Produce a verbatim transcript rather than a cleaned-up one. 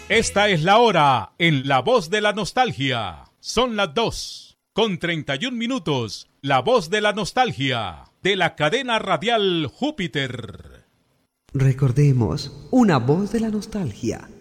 Esta es la hora en La Voz de la Nostalgia. Son las dos con treinta y un minutos. La Voz de la Nostalgia de la cadena radial Júpiter. Recordemos una voz de la nostalgia.